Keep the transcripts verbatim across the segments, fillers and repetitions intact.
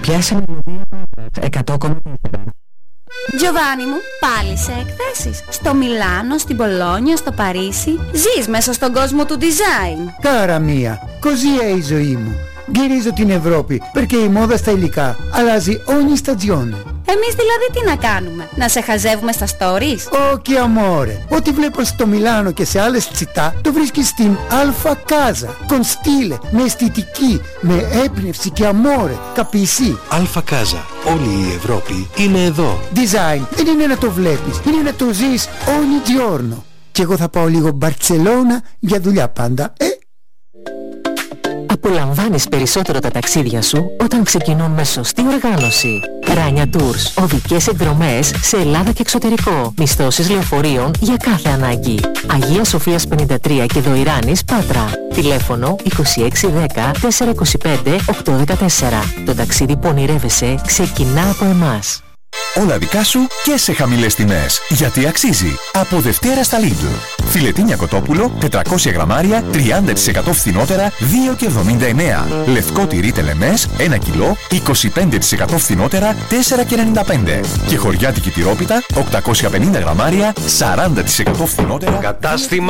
Πιάσε μελωδία εκατό κόμμα τέσσερα. Τζοβάνι μου, πάλι σε εκθέσεις. Στο Μιλάνο, στην Πολόνια, στο Παρίσι. Ζεις μέσα στον κόσμο του design. Κάρα μία, così è η ζωή μου. Γυρίζω την Ευρώπη, perché η μόδα στα υλικά αλλάζει ogni stagione. Εμείς δηλαδή τι να κάνουμε, να σε χαζεύουμε στα stories? Όχι αμόρε, ό,τι βλέπω στο Μιλάνο και σε άλλες τσιτά το βρίσκεις στην Alfa Casa. Con stile, με αισθητική, με έμπνευση και αμόρε, καπισί. Alfa Casa, όλη η Ευρώπη είναι εδώ. Design δεν είναι να το βλέπεις, είναι να το ζεις ogni giorno. Και εγώ θα πάω λίγο Μπαρτσελώνα για δουλειά πάντα, ε. Απολαμβάνεις περισσότερο τα ταξίδια σου όταν ξεκινούν με σωστή οργάνωση. Ράνια Tours. Οδικές εκδρομές σε Ελλάδα και εξωτερικό. Μισθώσεις λεωφορείων για κάθε ανάγκη. Αγία Σοφίας πενήντα τρία και Δοϊράνης, Πάτρα. Τηλέφωνο είκοσι έξι δέκα τετρακόσια είκοσι πέντε οκτακόσια δεκατέσσερα. Το ταξίδι που ονειρεύεσαι ξεκινά από εμάς. Όλα δικά σου και σε χαμηλές τιμές. Γιατί αξίζει. Από Δευτέρα στα Lidl. Φιλετίνια κοτόπουλο, τετρακόσια γραμμάρια, τριάντα τοις εκατό φθηνότερα, δύο και εβδομήντα εννέα. Λευκό τυρί τελεμές, ένα κιλό, είκοσι πέντε τοις εκατό φθηνότερα, τέσσερα και ενενήντα πέντε. Και χωριάτικη τυρόπιτα, οκτακόσια πενήντα γραμμάρια, σαράντα τοις εκατό φθηνότερα. Κατάστημα!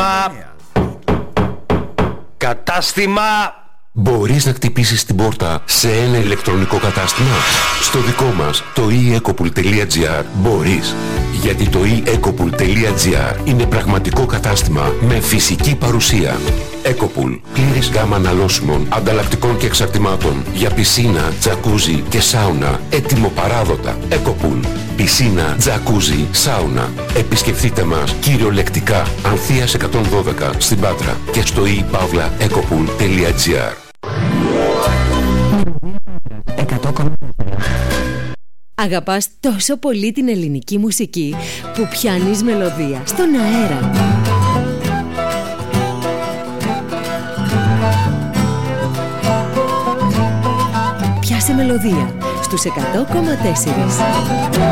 Κατάστημα! Μπορείς να χτυπήσεις την πόρτα σε ένα ηλεκτρονικό κατάστημα? Στο δικό μας, το e ecopool τελεία gr, μπορείς. Γιατί το e ecopool τελεία gr είναι πραγματικό κατάστημα με φυσική παρουσία. Ecopool, πλήρης γάμα αναλώσιμων, ανταλλακτικών και εξαρτημάτων για πισίνα, τζακούζι και σάουνα, έτοιμο παράδοτα. Ecopool, πισίνα, τζακούζι, σάουνα. Επισκεφτείτε μας κυριολεκτικά, Ανθείας εκατόν δώδεκα στην Πάτρα και στο e παύλα ecopool τελεία gr. Αγαπάς τόσο πολύ την ελληνική μουσική που πιάνεις μελωδία στον αέρα. Πιάσε μελωδία στους εκατό κόμμα τέσσερα.